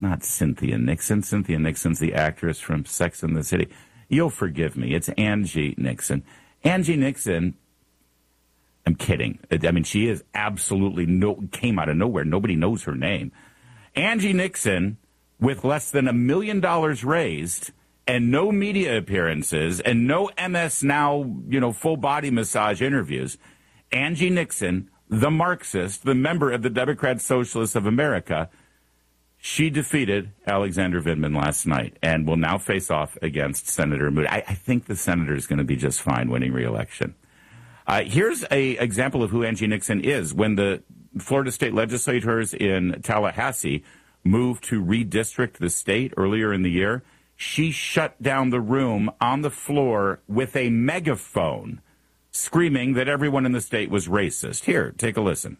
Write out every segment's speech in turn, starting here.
not Cynthia Nixon. Cynthia Nixon's the actress from Sex and the City. You'll forgive me. It's Angie Nixon. Angie Nixon, I'm kidding. I mean, she is absolutely came out of nowhere. Nobody knows her name. Angie Nixon, with less than $1 million raised and no media appearances and no MS Now, full body massage interviews, Angie Nixon, the Marxist, the member of the Democrat Socialists of America, she defeated Alexander Vindman last night and will now face off against Senator Moody. I think the senator is going to be just fine winning re-election. Here's an example of who Angie Nixon is. When the Florida state legislators in Tallahassee moved to redistrict the state earlier in the year, she shut down the room on the floor with a megaphone, screaming that everyone in the state was racist. Here, take a listen.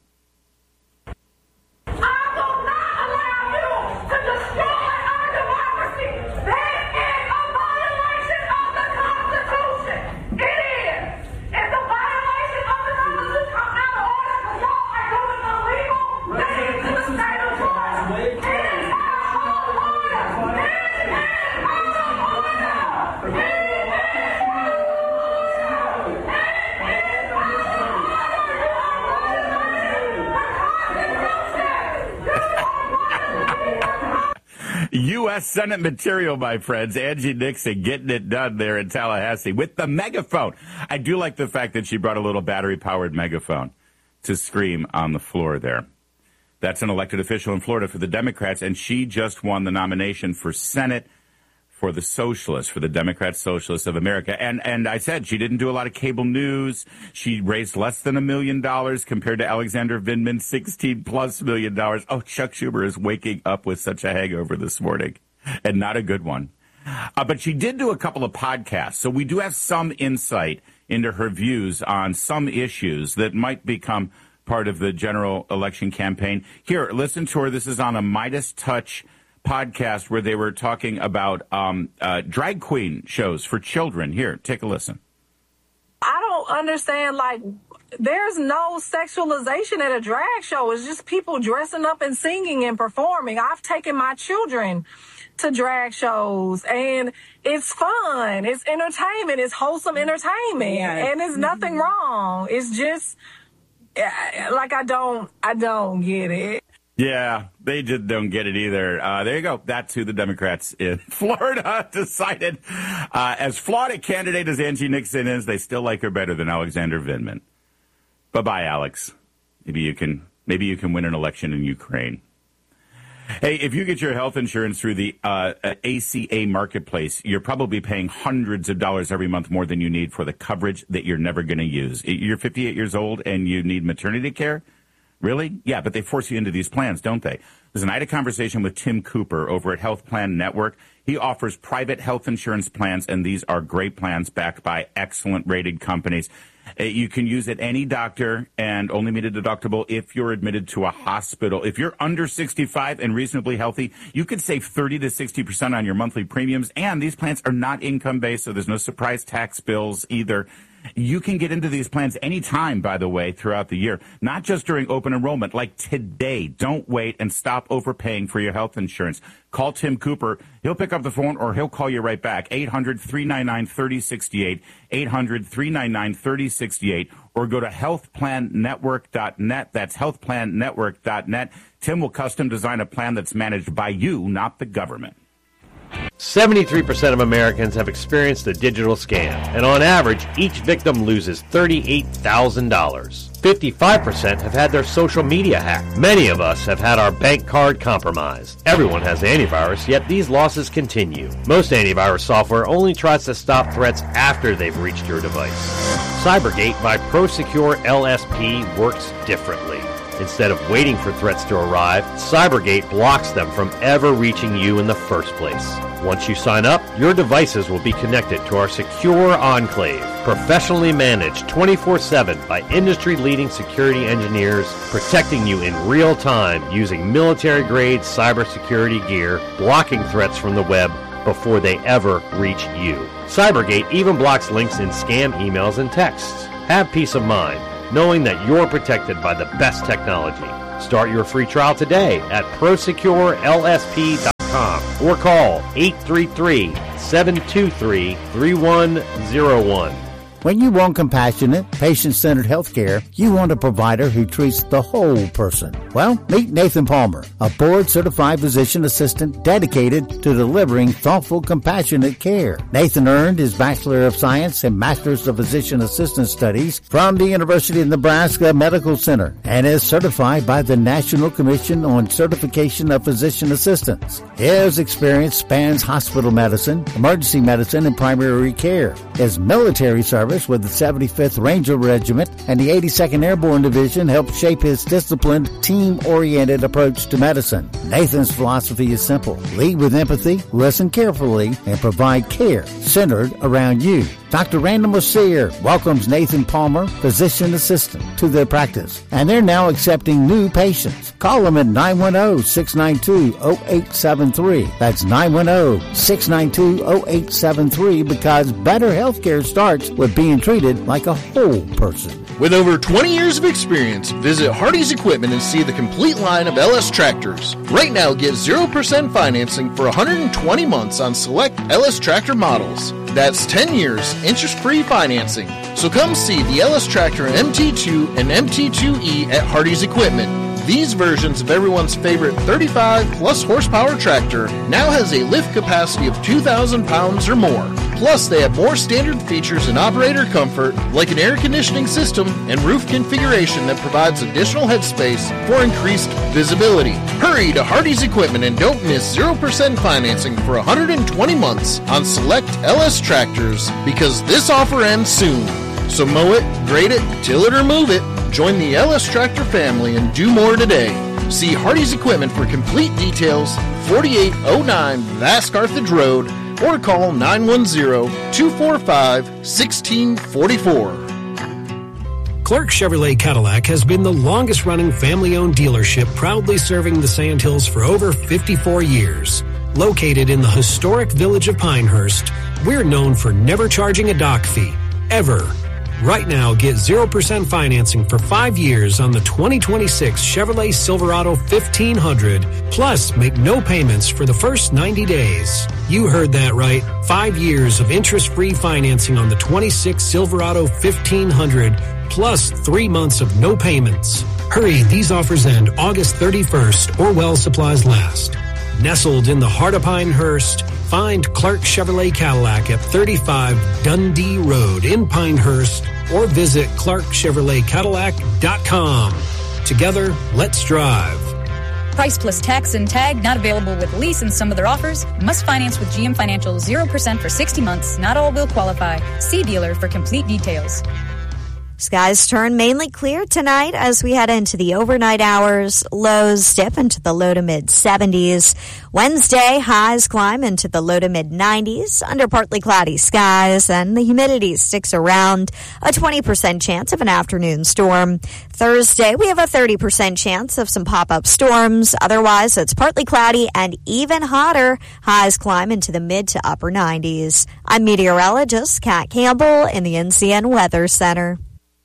U.S. Senate material, my friends. Angie Nixon getting it done there in Tallahassee with the megaphone. I do like the fact that she brought a little battery-powered megaphone to scream on the floor there. That's an elected official in Florida for the Democrats, and she just won the nomination for Senate for the Socialists, for the Democrat Socialists of America. And I said she didn't do a lot of cable news. She raised less than $1 million compared to Alexander Vindman's $16+ million. Oh, Chuck Schumer is waking up with such a hangover this morning, and not a good one. But she did do a couple of podcasts, so we do have some insight into her views on some issues that might become part of the general election campaign. Here, listen to her. This is on a Midas Touch podcast where they were talking about drag queen shows for children. Here, take a listen. I don't understand, there's no sexualization at a drag show. It's just people dressing up and singing and performing. I've taken my children to drag shows, and it's fun. It's entertainment. It's wholesome entertainment, and there's nothing wrong. It's just, I don't get it. Yeah, they just don't get it either. There you go. That's who the Democrats in Florida decided. As flawed a candidate as Angie Nixon is, they still like her better than Alexander Vindman. Bye-bye, Alex. Maybe you can win an election in Ukraine. Hey, if you get your health insurance through the ACA Marketplace, you're probably paying hundreds of dollars every month more than you need for the coverage that you're never going to use. You're 58 years old and you need maternity care? Really? Yeah, but they force you into these plans, don't they? Listen, I had a conversation with Tim Cooper over at Health Plan Network. He offers private health insurance plans, and these are great plans backed by excellent rated companies. You can use it any doctor and only meet a deductible if you're admitted to a hospital. If you're under 65 and reasonably healthy, you could save 30 to 60% on your monthly premiums. And these plans are not income-based, so there's no surprise tax bills either. You can get into these plans anytime, by the way, throughout the year, not just during open enrollment, like today. Don't wait and stop overpaying for your health insurance. Call Tim Cooper. He'll pick up the phone or he'll call you right back. 800-399-3068, 800-399-3068, or go to healthplannetwork.net. That's healthplannetwork.net. Tim will custom design a plan that's managed by you, not the government. 73% of Americans have experienced a digital scam, and on average, each victim loses $38,000. 55% have had their social media hacked. Many of us have had our bank card compromised. Everyone has antivirus, yet these losses continue. Most antivirus software only tries to stop threats after they've reached your device. Cybergate by ProSecure LSP works differently. Instead of waiting for threats to arrive, Cybergate blocks them from ever reaching you in the first place. Once you sign up, your devices will be connected to our secure enclave, professionally managed 24/7 by industry-leading security engineers, protecting you in real time using military-grade cybersecurity gear, blocking threats from the web before they ever reach you. Cybergate even blocks links in scam emails and texts. Have peace of mind, knowing that you're protected by the best technology. Start your free trial today at ProSecureLSP.com. CareCom or call 833-723-3101. When you want compassionate, patient-centered health care, you want a provider who treats the whole person. Well, meet Nathan Palmer, a board-certified physician assistant dedicated to delivering thoughtful, compassionate care. Nathan earned his Bachelor of Science and Master's of Physician Assistant Studies from the University of Nebraska Medical Center and is certified by the National Commission on Certification of Physician Assistants. His experience spans hospital medicine, emergency medicine, and primary care. His military service with the 75th Ranger Regiment and the 82nd Airborne Division helped shape his disciplined, team-oriented approach to medicine. Nathan's philosophy is simple. Lead with empathy, listen carefully, and provide care centered around you. Dr. Randall Mercier welcomes Nathan Palmer, physician assistant, to their practice, and they're now accepting new patients. Call them at 910-692-0873. That's 910-692-0873 because better healthcare starts with being treated like a whole person. With over 20 years of experience, visit Hardy's Equipment and see the complete line of LS tractors. Right now, get 0% financing for 120 months on select LS tractor models. That's 10 years, interest-free financing. So come see the LS Tractor MT2 and MT2E at Hardy's Equipment. These versions of everyone's favorite 35-plus horsepower tractor now has a lift capacity of 2,000 pounds or more. Plus, they have more standard features and operator comfort, like an air conditioning system and roof configuration that provides additional headspace for increased visibility. Hurry to Hardy's Equipment and don't miss 0% financing for 120 months on select LS tractors because this offer ends soon. So mow it, grade it, till it or move it. Join the LS Tractor family and do more today. See Hardy's Equipment for complete details, 4809 Vass Carthage Road, or call 910-245-1644. Clark Chevrolet Cadillac has been the longest-running family-owned dealership proudly serving the Sandhills for over 54 years. Located in the historic village of Pinehurst, we're known for never charging a dock fee, ever. Right now, get 0% financing for 5 years on the 2026 Chevrolet Silverado 1500, plus make no payments for the first 90 days. You heard that right. 5 years of interest-free financing on the 26 Silverado 1500, plus 3 months of no payments. Hurry, these offers end August 31st or while supplies last. Nestled in the heart of Pinehurst, find Clark Chevrolet Cadillac at 35 Dundee Road in Pinehurst or visit clarkchevroletcadillac.com. Together, let's drive. Price plus tax and tag not available with lease and some other offers. Must finance with GM Financial 0% for 60 months. Not all will qualify. See dealer for complete details. Skies turn mainly clear tonight as we head into the overnight hours. Lows dip into the low to mid 70s. Wednesday, highs climb into the low to mid 90s under partly cloudy skies, and the humidity sticks around. A 20% chance of an afternoon storm. Thursday, we have a 30% chance of some pop-up storms. Otherwise, it's partly cloudy and even hotter. Highs climb into the mid to upper 90s. I'm meteorologist Kat Campbell in the NCN Weather Center.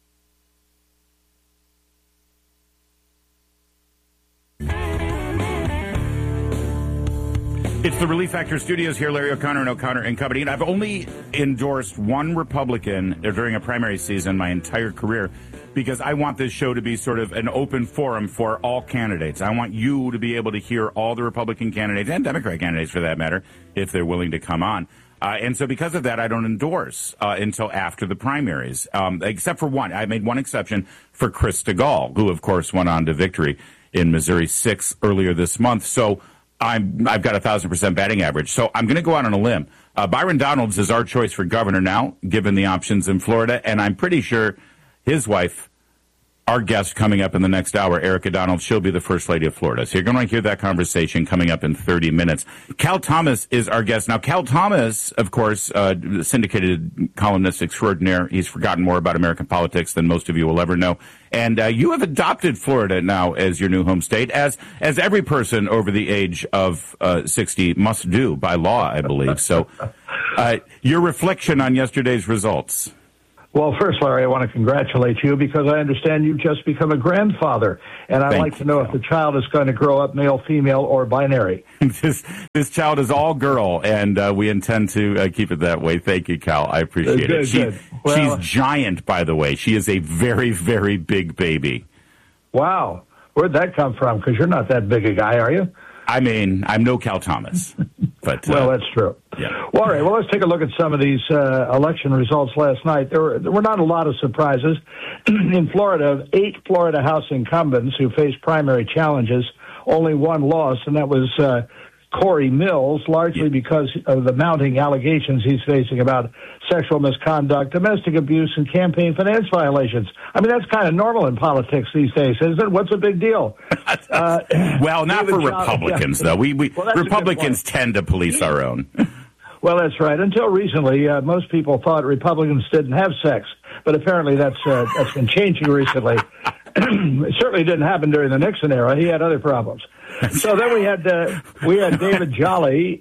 It's the Relief Factor Studios here, Larry O'Connor and O'Connor and Company. And I've only endorsed one Republican during a primary season my entire career because I want this show to be sort of an open forum for all candidates. I want you to be able to hear all the Republican candidates and Democrat candidates, for that matter, if they're willing to come on. And so because of that, I don't endorse until after the primaries, except for one. I made one exception for Chris DeGaulle, who, of course, went on to victory in Missouri 6 earlier this month. So I've got 1,000% batting average. So I'm going to go out on a limb. Byron Donalds is our choice for governor now, given the options in Florida. And I'm pretty sure his wife, our guest coming up in the next hour, Erica Donald, she'll be the First Lady of Florida. So you're going to hear that conversation coming up in 30 minutes. Cal Thomas is our guest. Now, Cal Thomas, of course, syndicated columnist extraordinaire. He's forgotten more about American politics than most of you will ever know. And you have adopted Florida now as your new home state, as every person over the age of 60 must do by law, I believe. So your reflection on yesterday's results. Well, first, Larry, I want to congratulate you because I understand you've just become a grandfather, and I'd like to know if the child is going to grow up male, female, or binary. This child is all girl, and we intend to keep it that way. Thank you, Cal. I appreciate it. Good. Well, she's giant, by the way. She is a very, very big baby. Wow. Where'd that come from? Because you're not that big a guy, are you? I mean, I'm no Cal Thomas. But well, that's true. Yeah. Well, all right. Well, let's take a look at some of these election results last night. There were not a lot of surprises. In Florida, 8 Florida House incumbents who faced primary challenges, only one lost, and that was Corey Mills, largely because of the mounting allegations he's facing about sexual misconduct, domestic abuse, and campaign finance violations. I mean, that's kind of normal in politics these days, isn't it? What's a big deal? Well, not for Republicans, though. Well, Republicans tend to police our own. Well, that's right. Until recently, most people thought Republicans didn't have sex, but apparently that's been changing recently. It certainly didn't happen during the Nixon era. He had other problems. So then we had David Jolly,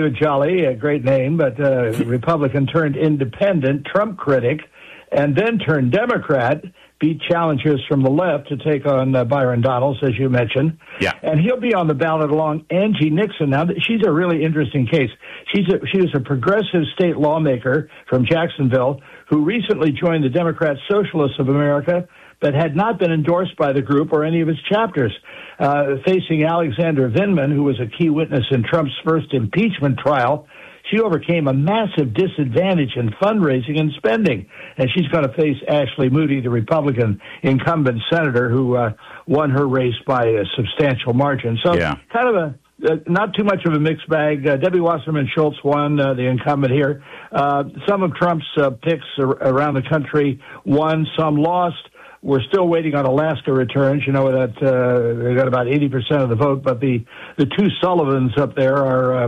a great name, but Republican turned independent, Trump critic, and then turned Democrat, beat challengers from the left to take on Byron Donalds, as you mentioned. Yeah. And he'll be on the ballot along Angie Nixon. Now, she's a really interesting case. She was a progressive state lawmaker from Jacksonville who recently joined the Democrat Socialists of America, but had not been endorsed by the group or any of its chapters. Facing Alexander Vindman, who was a key witness in Trump's first impeachment trial, she overcame a massive disadvantage in fundraising and spending. And she's going to face Ashley Moody, the Republican incumbent senator who won her race by a substantial margin. So kind of not too much of a mixed bag. Debbie Wasserman Schultz won, the incumbent here. Some of Trump's picks around the country won, some lost. We're still waiting on Alaska returns. You know that they got about 80% of the vote, but the two Sullivans up there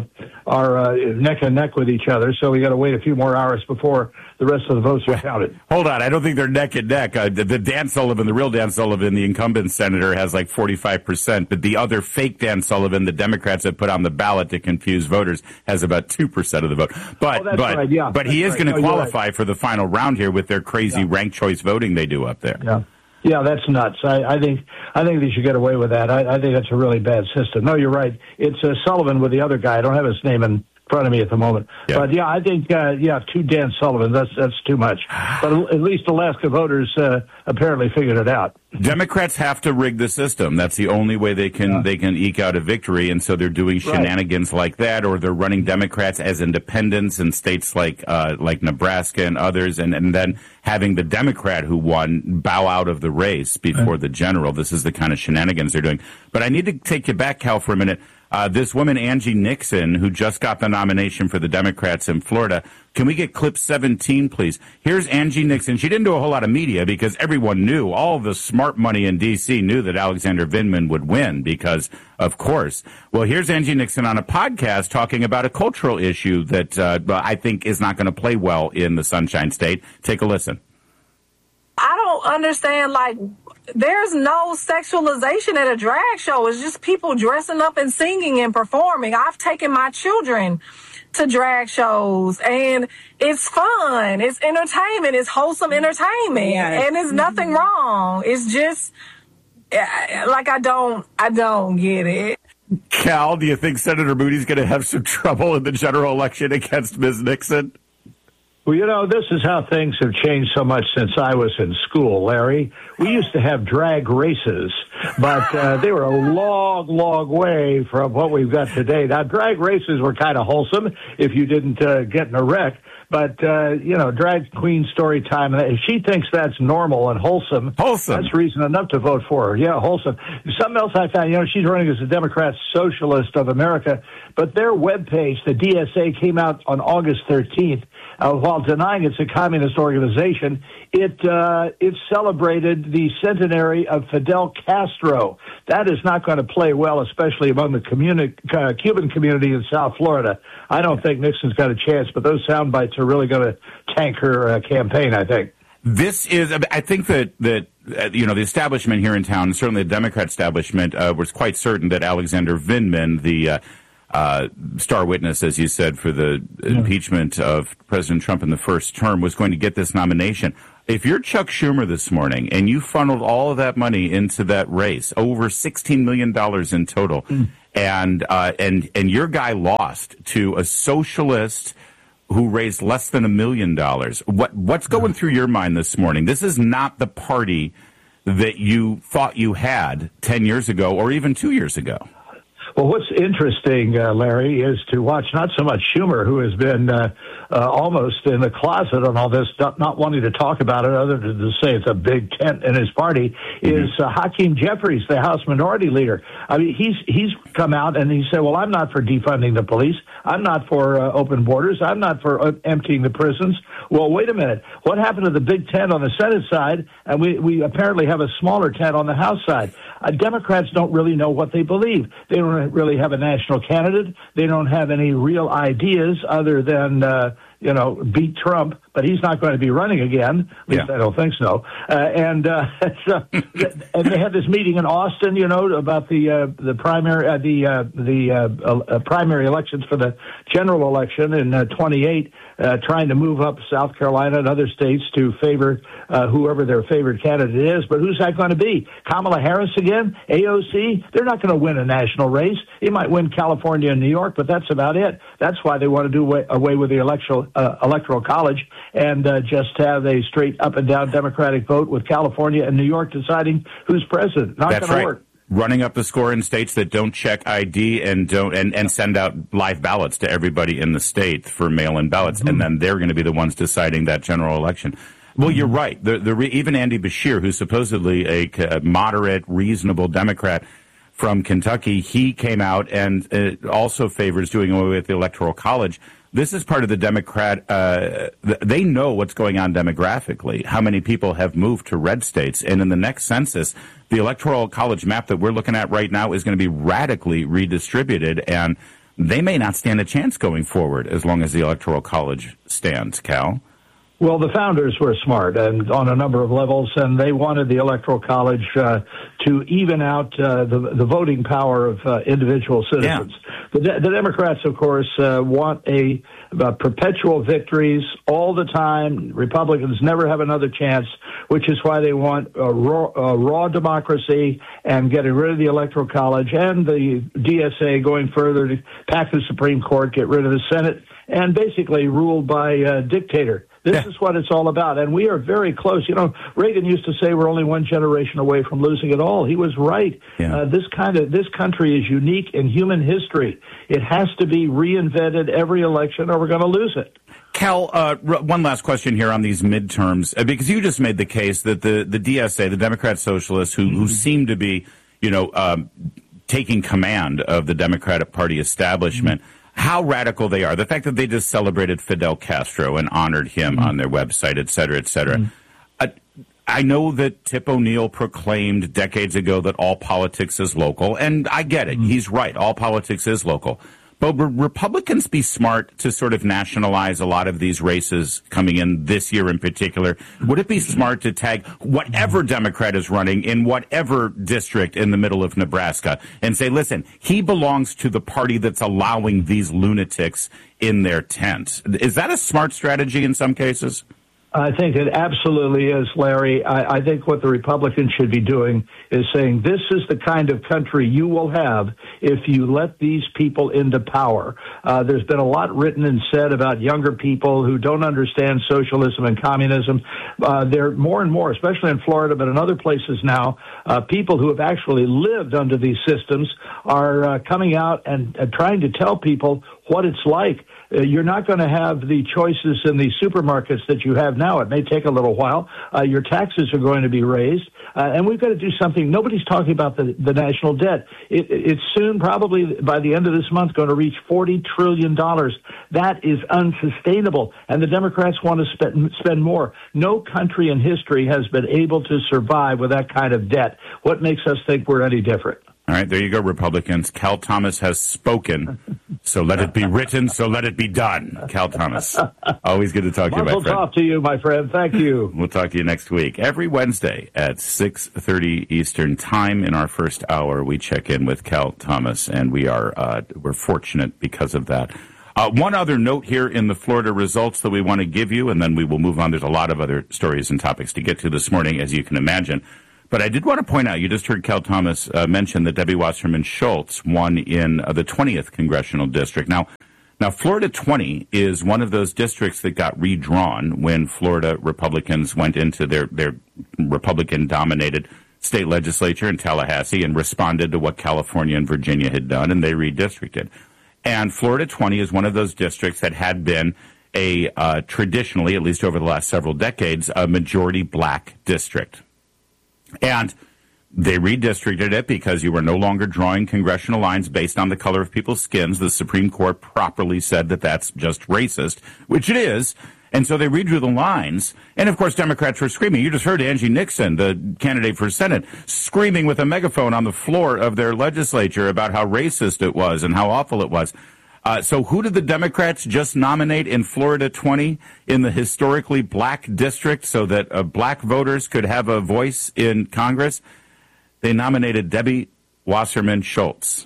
are neck and neck with each other. So we got to wait a few more hours before the rest of the votes are counted. Hold on, I don't think they're neck and neck. The Dan Sullivan, the real Dan Sullivan, the incumbent senator, has like 45%, but the other fake Dan Sullivan, the Democrats have put on the ballot to confuse voters, has about 2% of the vote. But he is going to qualify for the final round here with their crazy ranked choice voting they do up there. Yeah, that's nuts. I think they should get away with that. I think that's a really bad system. No, you're right. It's Sullivan with the other guy. I don't have his name in front of me at the moment. Yeah. But I think two Dan Sullivans, that's too much. But at least Alaska voters apparently figured it out. Democrats have to rig the system. That's the only way they can eke out a victory, and so they're doing shenanigans like that, or they're running Democrats as independents in states like Nebraska and others, and then having the Democrat who won bow out of the race before the general. This is the kind of shenanigans they're doing. But I need to take you back, Cal, for a minute. This woman, Angie Nixon, who just got the nomination for the Democrats in Florida. Can we get clip 17, please? Here's Angie Nixon. She didn't do a whole lot of media because everyone knew, all the smart money in D.C. knew that Alexander Vindman would win because, of course. Well, here's Angie Nixon on a podcast talking about a cultural issue that I think is not going to play well in the Sunshine State. Take a listen. I don't understand, there's no sexualization at a drag show. It's just people dressing up and singing and performing. I've taken my children to drag shows, and it's fun. It's entertainment. It's wholesome entertainment, and there's nothing wrong. It's just, I don't get it. Cal, do you think Senator Moody's going to have some trouble in the general election against Ms. Nixon? Well, this is how things have changed so much since I was in school, Larry. We used to have drag races, but they were a long, long way from what we've got today. Now, drag races were kind of wholesome if you didn't get in a wreck. But, drag queen story time, if she thinks that's normal and wholesome, that's reason enough to vote for her. Yeah, wholesome. Something else I found, she's running as the Democrat Socialist of America, but their webpage, the DSA, came out on August 13th. While denying it's a communist organization, it celebrated the centenary of Fidel Castro. That is not going to play well, especially among the Cuban community in South Florida. I don't think Nixon's got a chance, but those sound bites are really going to tank her campaign, I think. I think that the establishment here in town, certainly the Democrat establishment, was quite certain that Alexander Vindman, the star witness, as you said, for the impeachment of President Trump in the first term, was going to get this nomination. If you're Chuck Schumer this morning and you funneled all of that money into that race, over $16 million in total, and your guy lost to a socialist who raised less than $1 million, what's going through your mind this morning? This is not the party that you thought you had 10 years ago or even 2 years ago. Well, what's interesting, Larry, is to watch not so much Schumer, who has been almost in the closet on all this, not wanting to talk about it other than to say it's a big tent in his party, is Hakeem Jeffries, the House Minority Leader. I mean, he's come out and he said, well, I'm not for defunding the police. I'm not for open borders. I'm not for emptying the prisons. Well, wait a minute. What happened to the big tent on the Senate side? And we apparently have a smaller tent on the House side. Democrats don't really know what they believe. They don't really have a national candidate. They don't have any real ideas other than, beat Trump, but he's not going to be running again. At least I don't think so. And they had this meeting in Austin, about the primary elections for the general election in 28, trying to move up South Carolina and other states to favor whoever their favorite candidate is. But who's that going to be? Kamala Harris again? AOC? They're not going to win a national race. They might win California and New York, but that's about it. That's why they want to do away with the electoral college and just have a straight up and down Democratic vote with California and New York deciding who's president. Not going to work. Running up the score in states that don't check ID and send out live ballots to everybody in the state for mail-in ballots, and then they're going to be the ones deciding that general election. Well, you're right. Even Andy Beshear, who's supposedly a moderate, reasonable Democrat from Kentucky, he came out and also favors doing away with the Electoral College. This is part of the Democrat. They know what's going on demographically, how many people have moved to red states. And in the next census, the Electoral College map that we're looking at right now is going to be radically redistributed. And they may not stand a chance going forward as long as the Electoral College stands, Cal. Well, the founders were smart and on a number of levels, and they wanted the Electoral College to even out the voting power of individual citizens. Yeah. The Democrats, of course, want a perpetual victories all the time. Republicans never have another chance, which is why they want raw democracy and getting rid of the Electoral College and the DSA going further to pack the Supreme Court, get rid of the Senate, and basically ruled by a dictator. This is what it's all about, and we are very close. Reagan used to say we're only one generation away from losing it all. He was right. Yeah. This country is unique in human history. It has to be reinvented every election, or we're going to lose it. Cal, one last question here on these midterms, because you just made the case that the DSA, the Democrat Socialists, who seem to be, taking command of the Democratic Party establishment. How radical they are. The fact that they just celebrated Fidel Castro and honored him on their website, et cetera, et cetera. I know that Tip O'Neill proclaimed decades ago that all politics is local, and I get it. He's right. All politics is local. But would Republicans be smart to sort of nationalize a lot of these races coming in this year in particular? Would it be smart to tag whatever Democrat is running in whatever district in the middle of Nebraska and say, listen, he belongs to the party that's allowing these lunatics in their tent? Is that a smart strategy in some cases? I think it absolutely is, Larry. I think what the Republicans should be doing is saying this is the kind of country you will have if you let these people into power. There's been a lot written and said about younger people who don't understand socialism and communism. There more and more, especially in Florida, but in other places now, people who have actually lived under these systems are coming out and trying to tell people what it's like. You're not going to have the choices in the supermarkets that you have now. It may take a little while. Your taxes are going to be raised. And we've got to do something. Nobody's talking about the national debt. It's soon, probably by the end of this month, going to reach $40 trillion. That is unsustainable. And the Democrats want to spend more. No country in history has been able to survive with that kind of debt. What makes us think we're any different? All right, there you go, Republicans. Cal Thomas has spoken, so let it be written, so let it be done. Cal Thomas. Always good to talk to you, my friend. Mazel tov to you, my friend. Thank you. We'll talk to you next week. Every Wednesday at 6:30 Eastern Time in our first hour, we check in with Cal Thomas, and we're fortunate because of that. One other note here in the Florida results that we want to give you, and then we will move on. There's a lot of other stories and topics to get to this morning, as you can imagine. But I did want to point out, you just heard Cal Thomas mention that Debbie Wasserman Schultz won in the 20th Congressional District. Now, Florida 20 is one of those districts that got redrawn when Florida Republicans went into their Republican-dominated state legislature in Tallahassee and responded to what California and Virginia had done, and they redistricted. And Florida 20 is one of those districts that had been a traditionally, at least over the last several decades, a majority black district. And they redistricted it because you were no longer drawing congressional lines based on the color of people's skins. The Supreme Court properly said that that's just racist, which it is. And so they redrew the lines. And, of course, Democrats were screaming. You just heard Angie Nixon, the candidate for Senate, screaming with a megaphone on the floor of their legislature about how racist it was and how awful it was. So who did the Democrats just nominate in Florida 20 in the historically black district so that black voters could have a voice in Congress? They nominated Debbie Wasserman Schultz.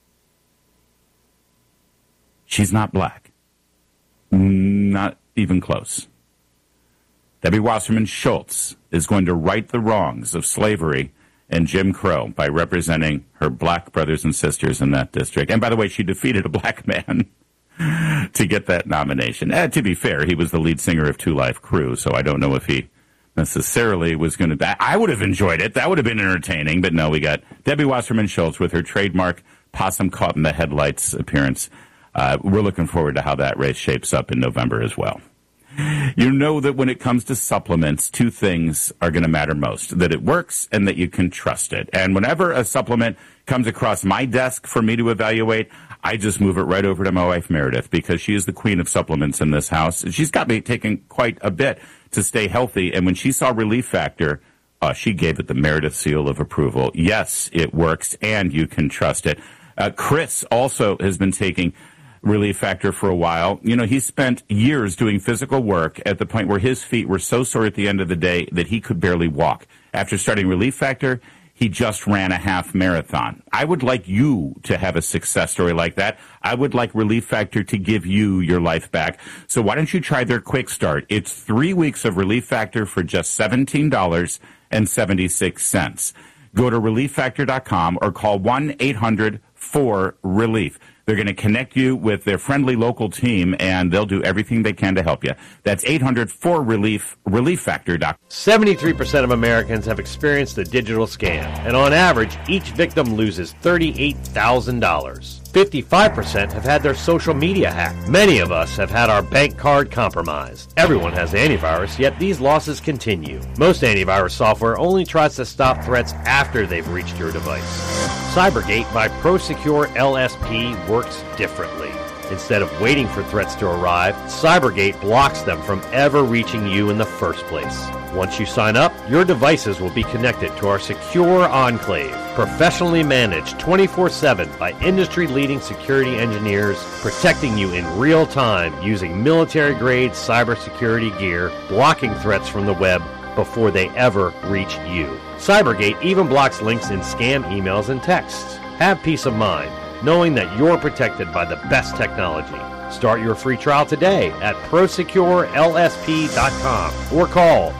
She's not black. Not even close. Debbie Wasserman Schultz is going to right the wrongs of slavery and Jim Crow by representing her black brothers and sisters in that district. And by the way, she defeated a black man to get that nomination. To be fair, he was the lead singer of Two Live Crew, so I don't know if he necessarily was going to... I would have enjoyed it. That would have been entertaining. But no, we got Debbie Wasserman Schultz with her trademark possum caught in the headlights appearance. We're looking forward to how that race shapes up in November as well. You know that when it comes to supplements, two things are going to matter most, that it works and that you can trust it. And whenever a supplement comes across my desk for me to evaluate, I just move it right over to my wife, Meredith, because she is the queen of supplements in this house. She's got me taking quite a bit to stay healthy. And when she saw Relief Factor, she gave it the Meredith seal of approval. Yes, it works and you can trust it. Chris also has been taking Relief Factor for a while. You know, he spent years doing physical work at the point where his feet were so sore at the end of the day that he could barely walk. After starting Relief Factor, he just ran a half marathon. I would like you to have a success story like that. I would like Relief Factor to give you your life back. So why don't you try their quick start? It's 3 weeks of Relief Factor for just $17.76. Go to ReliefFactor.com or call 1-800-4RELIEF. They're going to connect you with their friendly local team, and they'll do everything they can to help you. That's 800-4RELIEF, ReliefFactor.com. 73% of Americans have experienced a digital scam, and on average, each victim loses $38,000. 55% have had their social media hacked. Many of us have had our bank card compromised. Everyone has antivirus, yet these losses continue. Most antivirus software only tries to stop threats after they've reached your device. Cybergate by ProSecure LSP works differently. Instead of waiting for threats to arrive, Cybergate blocks them from ever reaching you in the first place. Once you sign up, your devices will be connected to our secure enclave, professionally managed 24/7 by industry-leading security engineers, protecting you in real time using military-grade cybersecurity gear, blocking threats from the web before they ever reach you. Cybergate even blocks links in scam emails and texts. Have peace of mind, knowing that you're protected by the best technology. Start your free trial today at ProSecureLSP.com or call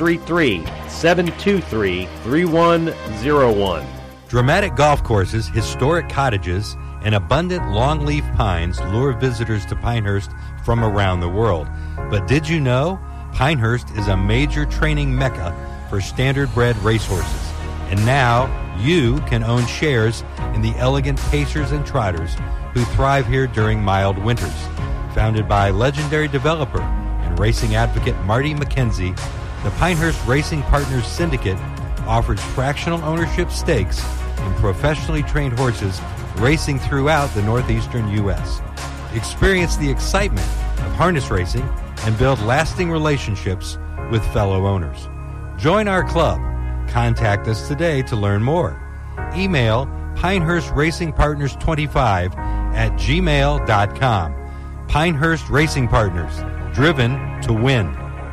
833-723-3101. Dramatic golf courses, historic cottages, and abundant longleaf pines lure visitors to Pinehurst from around the world. But did you know Pinehurst is a major training mecca for standard-bred racehorses? And now you can own shares in the elegant pacers and trotters who thrive here during mild winters. Founded by legendary developer and racing advocate Marty McKenzie, the Pinehurst Racing Partners Syndicate offers fractional ownership stakes in professionally trained horses racing throughout the northeastern U.S. Experience the excitement of harness racing and build lasting relationships with fellow owners. Join our club. Contact us today to learn more. Email pinehurstracingpartners25@gmail.com. Pinehurst Racing Partners, driven to win.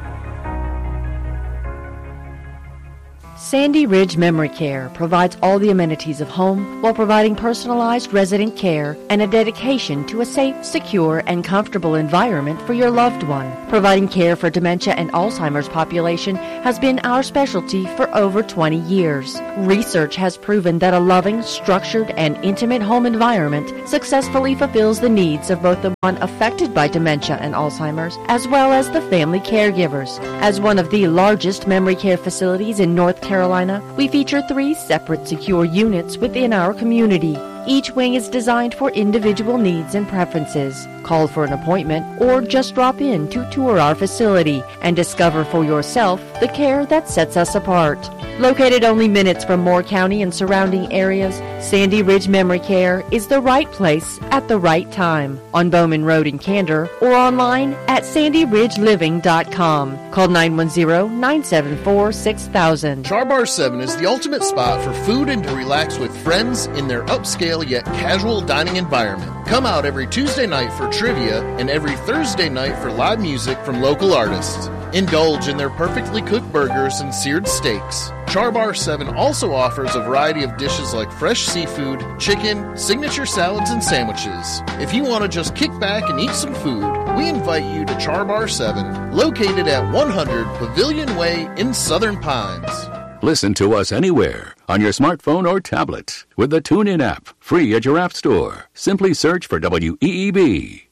Sandy Ridge Memory Care provides all the amenities of home while providing personalized resident care and a dedication to a safe, secure, and comfortable environment for your loved one. Providing care for dementia and Alzheimer's population has been our specialty for over 20 years. Research has proven that a loving, structured, and intimate home environment successfully fulfills the needs of both the one affected by dementia and Alzheimer's as well as the family caregivers. As one of the largest memory care facilities in North Carolina, we feature 3 separate secure units within our community. Each wing is designed for individual needs and preferences. Call for an appointment or just drop in to tour our facility and discover for yourself the care that sets us apart. Located only minutes from Moore County and surrounding areas, Sandy Ridge Memory Care is the right place at the right time on Bowman Road in Candor or online at sandyridgeliving.com. Call 910-974-6000. Char Bar 7 is the ultimate spot for food and to relax with friends in their upscale yet casual dining environment. Come out every Tuesday night for trivia and every Thursday night for live music from local artists. Indulge in their perfectly cooked burgers and seared steaks. Char Bar 7 also offers a variety of dishes like fresh seafood, chicken, signature salads, and sandwiches. If you want to just kick back and eat some food, we invite you to Char Bar 7, located at 100 Pavilion Way in Southern Pines. Listen to us anywhere on your smartphone or tablet with the TuneIn app, free at your app store. Simply search for WEEB.